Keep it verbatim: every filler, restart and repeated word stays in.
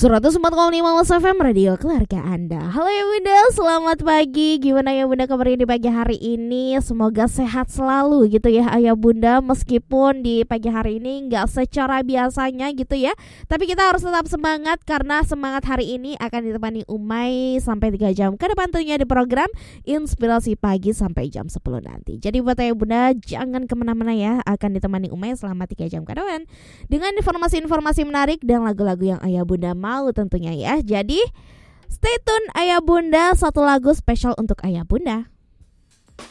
seratus empat koma lima Mas F M Radio keluarga Anda. Halo ya Bunda, selamat pagi. Gimana ya Bunda kabarnya di pagi hari ini? Semoga sehat selalu gitu ya Ayah Bunda. Meskipun di pagi hari ini gak secara biasanya gitu ya, tapi kita harus tetap semangat karena semangat hari ini akan ditemani Umay sampai tiga jam ke depan tentunya di program Inspirasi Pagi sampai jam sepuluh nanti. Jadi buat Ayah Bunda jangan kemana-mana ya, akan ditemani Umay selama tiga jam ke depan dengan informasi-informasi menarik dan lagu-lagu yang Ayah Bunda mau tentunya ya. Jadi stay tune Ayah Bunda, satu lagu spesial untuk Ayah Bunda.